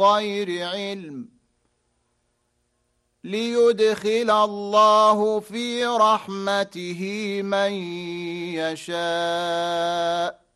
غير علم ليدخل الله في رحمته من يشاء